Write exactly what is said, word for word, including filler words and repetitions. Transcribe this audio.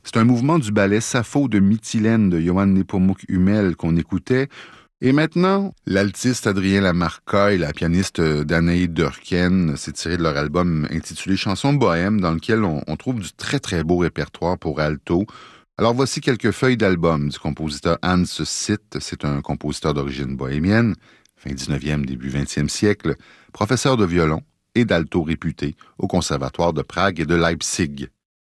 C'est un mouvement du ballet Sappho de Mytilène de Johann Nepomuk Hummel qu'on écoutait. Et maintenant, l'altiste Adrien Lamarca et la pianiste Danaï Durken s'est tiré de leur album intitulé Chansons bohèmes, dans lequel on, on trouve du très très beau répertoire pour alto. Alors voici quelques feuilles d'album du compositeur Hans Sitt. C'est un compositeur d'origine bohémienne, fin dix-neuvième, début vingtième siècle, professeur de violon et d'alto réputé au Conservatoire de Prague et de Leipzig.